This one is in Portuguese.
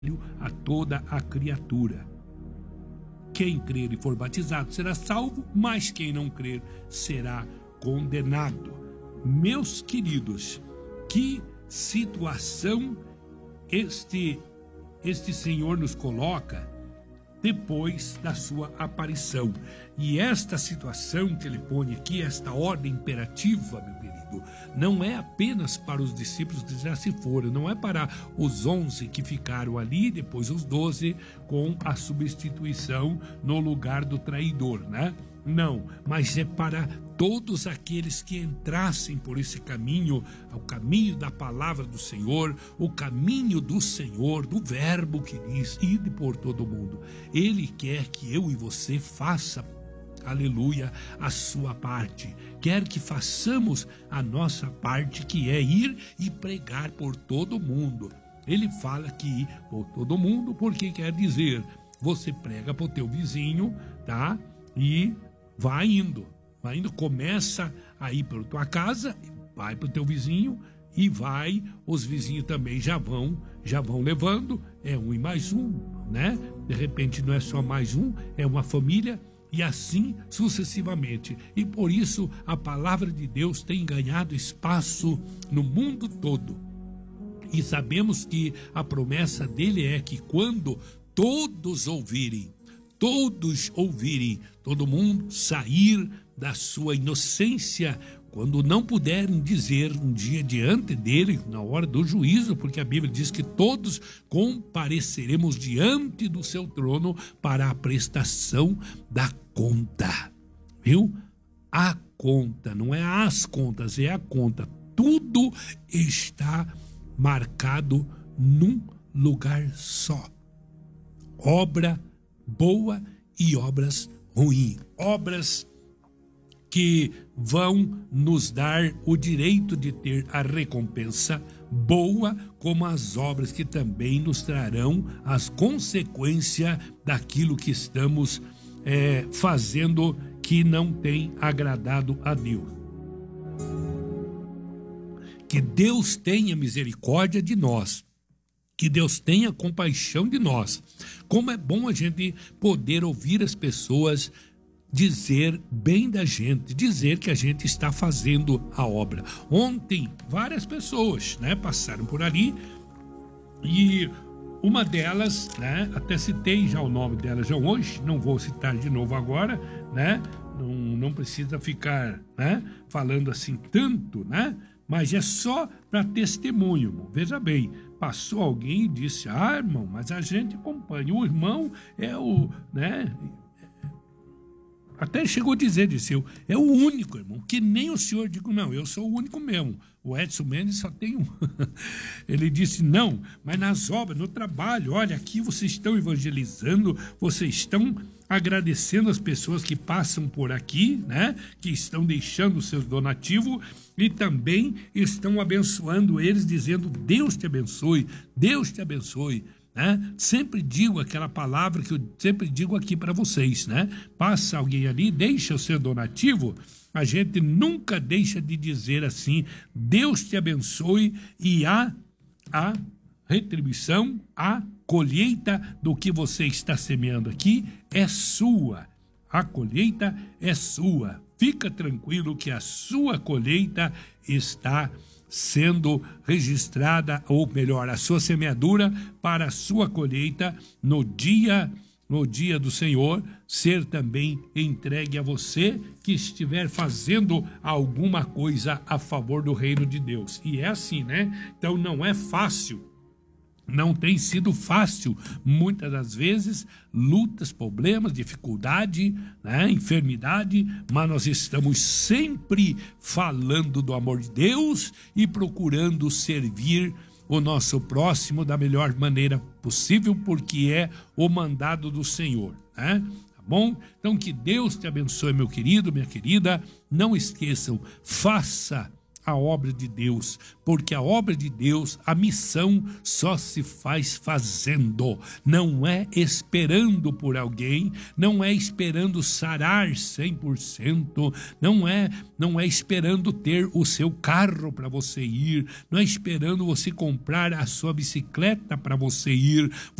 a toda a criatura. Quem crer e for batizado será salvo, mas quem não crer será condenado. Meus queridos, que situação este Senhor nos coloca depois da sua aparição. E esta situação que ele põe aqui, esta ordem imperativa, meu querido, não é apenas para os discípulos que já se foram, não é para os 11 que ficaram ali, depois os 12 com a substituição no lugar do traidor, né? Não, mas é para todos aqueles que entrassem por esse caminho, o caminho da palavra do Senhor, o caminho do Senhor, do verbo que diz, ide por todo mundo. Ele quer que eu e você faça, aleluia, a sua parte. Quer que façamos a nossa parte, que é ir e pregar por todo mundo. Ele fala que ir por todo mundo, porque quer dizer, você prega para o teu vizinho, tá? E vai indo, começa a ir para tua casa, vai para o teu vizinho e vai, os vizinhos também já vão levando, é um e mais um, né? De repente não é só mais um, é uma família e assim sucessivamente. E por isso a palavra de Deus tem ganhado espaço no mundo todo. E sabemos que a promessa dele é que quando todos ouvirem, todo mundo sair da sua inocência, quando não puderem dizer um dia diante dele, na hora do juízo, porque a Bíblia diz que todos compareceremos diante do seu trono para a prestação da conta, viu? A conta, não é as contas, é a conta. Tudo está marcado num lugar só. Obra boa e obras ruins, obras que vão nos dar o direito de ter a recompensa boa, como as obras que também nos trarão as consequências daquilo que estamos fazendo que não tem agradado a Deus. Que Deus tenha misericórdia de nós. Que Deus tenha compaixão de nós. Como é bom a gente poder ouvir as pessoas dizer bem da gente, dizer que a gente está fazendo a obra. Ontem, várias pessoas, né, passaram por ali e uma delas, né, até citei já o nome dela já hoje, não vou citar de novo agora, né, não precisa ficar, né, falando assim tanto, né, mas é só para testemunho, irmão. Veja bem, passou alguém e disse, irmão, mas a gente acompanha, o irmão é o, né, até chegou a dizer, disse eu, é o único, irmão, que nem o senhor. Digo, não, eu sou o único mesmo, o Edson Mendes só tem um. Ele disse, não, mas nas obras, no trabalho, olha, aqui vocês estão evangelizando, vocês estão agradecendo as pessoas que passam por aqui, né, que estão deixando o seu donativo e também estão abençoando eles, dizendo, Deus te abençoe, Deus te abençoe. Né? Sempre digo aquela palavra que eu sempre digo aqui para vocês, né? Passa alguém ali, deixa o seu donativo, a gente nunca deixa de dizer assim, Deus te abençoe, e a retribuição, a colheita do que você está semeando aqui é sua. A colheita é sua. Fica tranquilo que a sua colheita está sendo registrada, ou melhor, a sua semeadura para a sua colheita no dia do Senhor ser também entregue a você que estiver fazendo alguma coisa a favor do reino de Deus. E é assim, né? Então não é fácil. Não tem sido fácil, muitas das vezes, lutas, problemas, dificuldade, né, enfermidade, mas nós estamos sempre falando do amor de Deus e procurando servir o nosso próximo da melhor maneira possível, porque é o mandado do Senhor, né? Tá bom? Então que Deus te abençoe, meu querido, minha querida. Não esqueçam, faça a obra de Deus, porque a obra de Deus, a missão só se faz fazendo, não é esperando por alguém, não é esperando sarar 100%, não é esperando ter o seu carro para você ir, não é esperando você comprar a sua bicicleta para você ir.